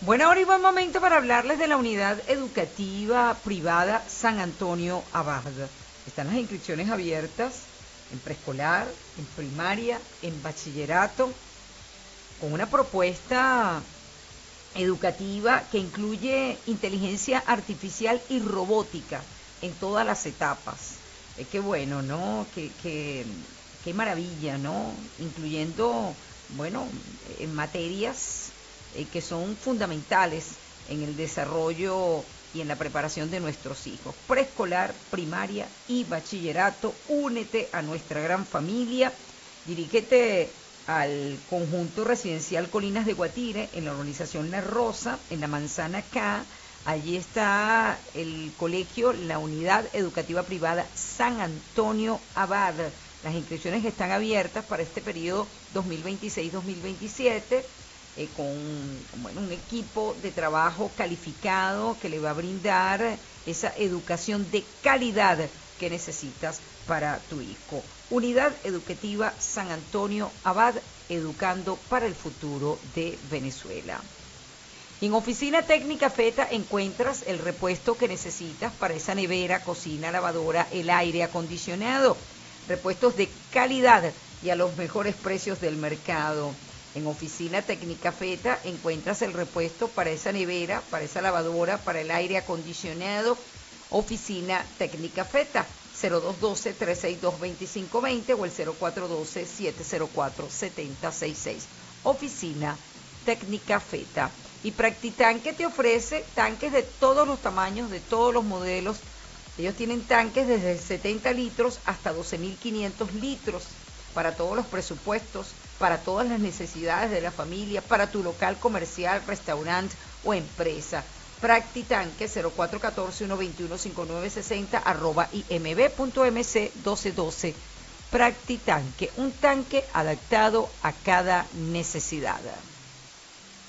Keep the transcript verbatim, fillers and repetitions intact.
Bueno, ahora y buen momento para hablarles de la unidad educativa privada San Antonio Abad. Están las inscripciones abiertas en preescolar, en primaria, en bachillerato, con una propuesta educativa que incluye inteligencia artificial y robótica en todas las etapas. Eh, qué bueno, ¿no? Qué, qué, qué maravilla, ¿no? Incluyendo, bueno, en materias eh, que son fundamentales en el desarrollo y en la preparación de nuestros hijos. Preescolar, primaria y bachillerato, únete a nuestra gran familia, dirígete al conjunto residencial Colinas de Guatire, en la urbanización La Rosa, en la Manzana K. Allí está el colegio, la unidad educativa privada San Antonio Abad. Las inscripciones están abiertas para este periodo dos mil veintiséis dos mil veintisiete, eh, con bueno, un equipo de trabajo calificado que le va a brindar esa educación de calidad que necesitas para tu hijo. Unidad Educativa San Antonio Abad, educando para el futuro de Venezuela. En Oficina Técnica Feta encuentras el repuesto que necesitas para esa nevera, cocina, lavadora, el aire acondicionado. Repuestos de calidad y a los mejores precios del mercado. En Oficina Técnica Feta encuentras el repuesto para esa nevera, para esa lavadora, para el aire acondicionado. Oficina Técnica Feta, cero dos uno dos, tres seis dos, dos cinco dos cero o el cero cuatro uno dos, siete cero cuatro, siete cero seis seis. Oficina Técnica Feta. Y Practitanque te ofrece tanques de todos los tamaños, de todos los modelos. Ellos tienen tanques desde setenta litros hasta doce mil quinientos litros para todos los presupuestos, para todas las necesidades de la familia, para tu local comercial, restaurante o empresa. Practitanque cero cuatro uno cuatro, uno dos uno, cinco nueve seis cero arroba imb.mc doce doce. Practitanque, un tanque adaptado a cada necesidad.